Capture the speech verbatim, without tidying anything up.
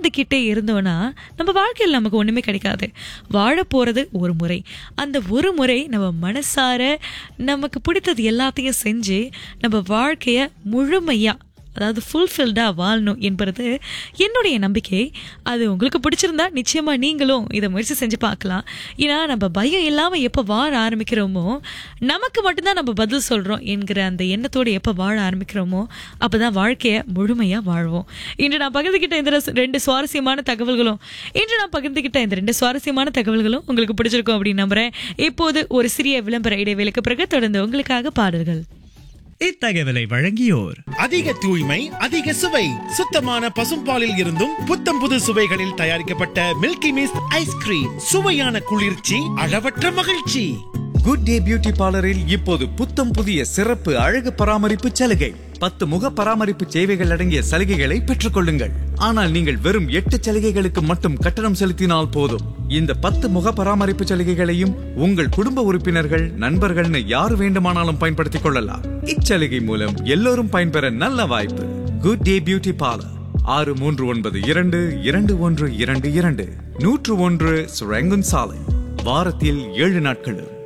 பகிர்ந்துக்கிட்டே இருந்தோம்னா நம்ம வாழ்க்கையில் நமக்கு ஒண்ணுமே கிடைக்காது. வாழ போறது ஒரு முறை. அந்த ஒரு முறை நம்ம மனசார நமக்கு பிடித்தது எல்லாத்தையும் செஞ்சு நம்ம வாழ்க்கைய முழுமையா, அதாவது ஃபுல்ஃபில்டா வாழணும் என்பது என்னுடைய நம்பிக்கை. அது உங்களுக்கு பிடிச்சிருந்தா நிச்சயமா நீங்களும் இதை முயற்சி செஞ்சு பார்க்கலாம். ஏன்னா நம்ம பயம் இல்லாம எப்ப வாழ ஆரம்பிக்கிறோமோ, நமக்கு மட்டும்தான் நம்ம பதில் சொல்றோம் என்கிற அந்த எண்ணத்தோடு எப்ப வாழ ஆரம்பிக்கிறோமோ அப்பதான் வாழ்க்கைய முழுமையா வாழ்வோம். இன்று நான் பகிர்ந்துகிட்ட இந்த ரெண்டு சுவாரஸ்யமான தகவல்களும் இன்று நான் பகிர்ந்துகிட்ட இந்த ரெண்டு சுவாரஸ்யமான தகவல்களும் உங்களுக்கு பிடிச்சிருக்கும் அப்படின்னு நம்புறேன். இப்போது ஒரு சிறிய விளம்பர இடைவேளைக்கு பிறகு தொடர்ந்து உங்களுக்காக பாடல்கள். இத்தகவலை வழங்கியோர் அதிக தூய்மை, அதிக சுவை, சுத்தமான பசும்பாலில் இருந்தும் புத்தம் புது சுவைகளில் தயாரிக்கப்பட்ட மில்கி மிஸ்ட் ஐஸ்கிரீம். சுவையான குளிர்ச்சி, அளவற்ற மகிழ்ச்சி. குட் டே பியூட்டி பார்லரில் இப்போது புத்தம் புதிய சிறப்பு அழகு பராமரிப்பு சலுகை. பத்து முக பராமரிப்பு சேவைகள் அடங்கிய சலுகைகளை பெற்றுக் கொள்ளுங்கள். ஆனால் நீங்கள் வெறும் எட்டு சலுகைகளுக்கு மட்டும் கட்டணம் செலுத்தினால் போதும். இந்த பத்து முக பராமரிப்பு சலுகைகளையும் உங்கள் குடும்ப உறுப்பினர்கள், நண்பர்கள்னு யார் வேண்டுமானாலும் பயன்படுத்திக் கொள்ளலாம். இச்சலுகை மூலம் எல்லோரும் பயன்பெற நல்ல வாய்ப்பு. குட் டே பியூட்டி பார்லர், ஆறு மூன்று ஒன்பது இரண்டு இரண்டு ஒன்று இரண்டு இரண்டு நூற்று ஒன்று சுரங்கன் சாலை. வாரத்தில் ஏழு நாட்களும்.